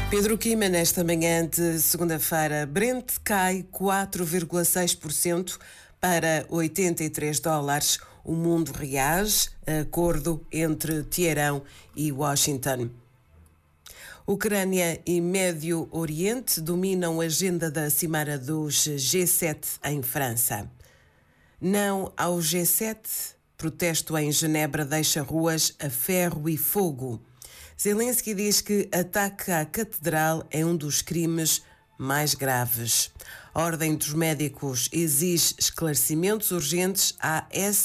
Pedro Quima, nesta manhã de segunda-feira, Brent cai 4,6% para $83. O mundo reage a acordo entre Teherão e Washington. Ucrânia e Médio Oriente dominam a agenda da cimeira dos G7 em França. Não ao G7, protesto em Genebra deixa ruas a ferro e fogo. Zelensky diz que ataque à catedral é um dos crimes mais graves. A Ordem dos Médicos exige esclarecimentos urgentes à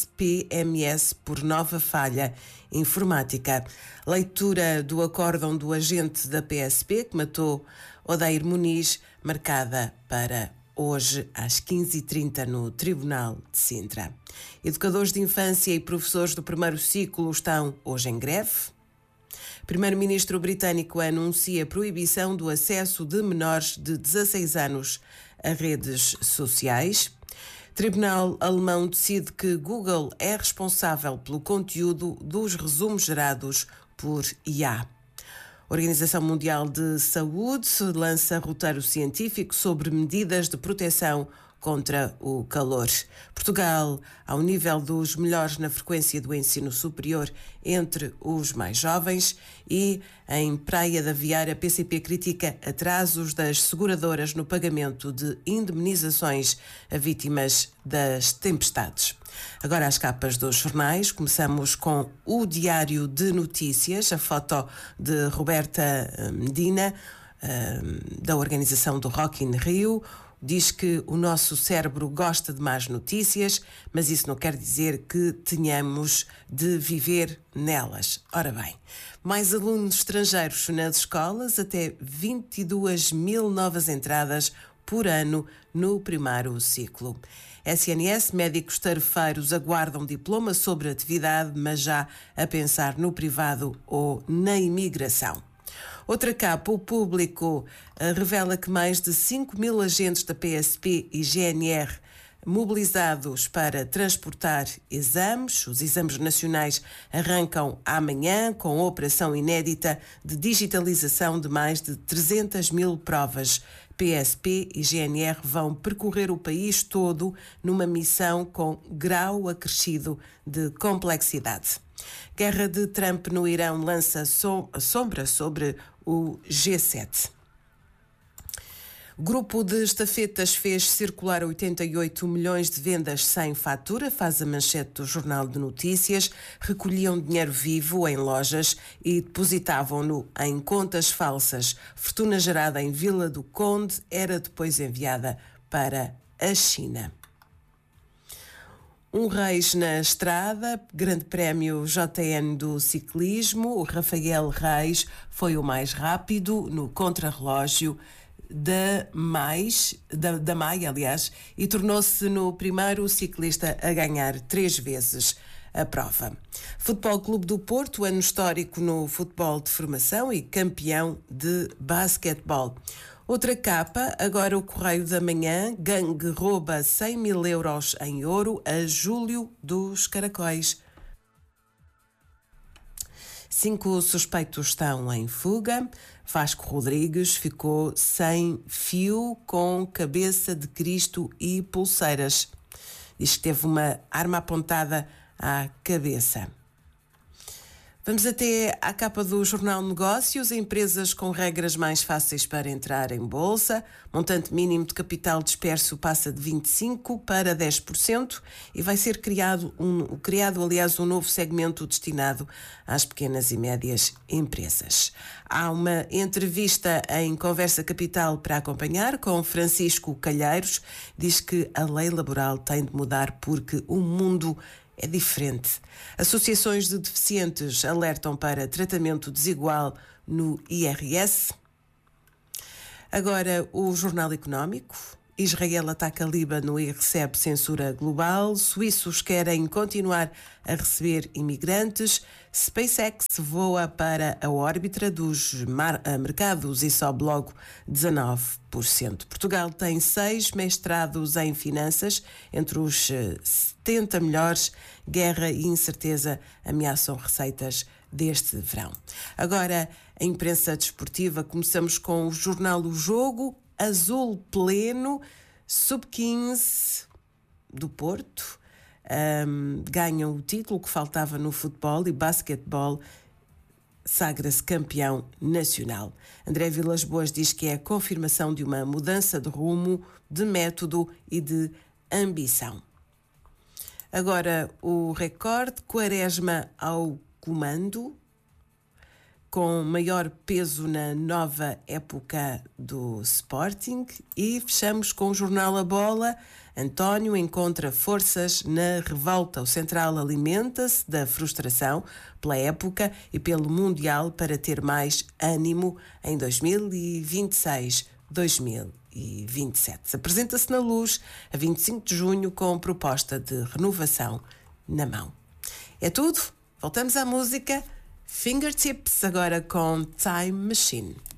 SPMS por nova falha informática. Leitura do acórdão do agente da PSP que matou Odair Muniz, marcada para hoje às 15h30 no Tribunal de Sintra. Educadores de infância e professores do primeiro ciclo estão hoje em greve. Primeiro-ministro britânico anuncia proibição do acesso de menores de 16 anos a redes sociais. Tribunal alemão decide que Google é responsável pelo conteúdo dos resumos gerados por IA. A Organização Mundial de Saúde lança roteiro científico sobre medidas de proteção contra o calor. Portugal, ao nível dos melhores na frequência do ensino superior entre os mais jovens, e em Praia da Vieira, a PCP critica atrasos das seguradoras no pagamento de indemnizações a vítimas das tempestades. Agora as capas dos jornais. Começamos com o Diário de Notícias, a foto de Roberta Medina, da organização do Rock in Rio. Diz que o nosso cérebro gosta de más notícias, mas isso não quer dizer que tenhamos de viver nelas. Ora bem, mais alunos estrangeiros nas escolas, até 22 mil novas entradas por ano no primeiro ciclo. SNS, médicos tarefeiros aguardam diploma sobre atividade, mas já a pensar no privado ou na imigração. Outra capa, o Público, revela que mais de 5 mil agentes da PSP e GNR mobilizados para transportar exames. Os exames nacionais arrancam amanhã com a operação inédita de digitalização de mais de 300 mil provas. PSP e GNR vão percorrer o país todo numa missão com grau acrescido de complexidade. Guerra de Trump no Irão lança sombra sobre o G7. Grupo de estafetas fez circular 88 milhões de vendas sem fatura, faz a manchete do Jornal de Notícias. Recolhiam dinheiro vivo em lojas e depositavam-no em contas falsas. Fortuna gerada em Vila do Conde era depois enviada para a China. Um Reis na estrada, Grande Prémio JN do ciclismo. O Rafael Reis foi o mais rápido no contrarrelógio da MAI, e tornou-se no primeiro ciclista a ganhar 3 vezes a prova. Futebol Clube do Porto, ano histórico no futebol de formação e campeão de basquetebol. Outra capa, agora o Correio da Manhã, gangue rouba 100 mil euros em ouro a Júlio dos Caracóis. 5 suspeitos estão em fuga. Vasco Rodrigues ficou sem fio com cabeça de Cristo e pulseiras. Diz que teve uma arma apontada à cabeça. Vamos até à capa do Jornal Negócios. Empresas com regras mais fáceis para entrar em bolsa. Montante mínimo de capital disperso passa de 25% para 10% e vai ser criado um novo segmento destinado às pequenas e médias empresas. Há uma entrevista em Conversa Capital para acompanhar com Francisco Calheiros. Diz que a lei laboral tem de mudar porque o mundo é diferente. Associações de deficientes alertam para tratamento desigual no IRS. Agora o Jornal Económico. Israel ataca Líbano e recebe censura global. Suíços querem continuar a receber imigrantes. SpaceX voa para a órbita dos mercados e sobe logo 19%. Portugal tem 6 mestrados em finanças, entre os 70 melhores. Guerra e incerteza ameaçam receitas deste verão. Agora, A imprensa desportiva, começamos com o jornal O Jogo, azul pleno, sub-15 do Porto, ganham o título que faltava no futebol e basquetebol, sagra-se campeão nacional. André Vilas-Boas diz que é a confirmação de uma mudança de rumo, de método e de ambição. Agora o Record, Quaresma ao comando, com maior peso na nova época do Sporting. E fechamos com o jornal A Bola. António encontra forças na revolta. O Central alimenta-se da frustração pela época e pelo Mundial para ter mais ânimo em 2026-2027. Apresenta-se na Luz a 25 de junho com proposta de renovação na mão. É tudo. Voltamos à música. Fingertips agora com Time Machine.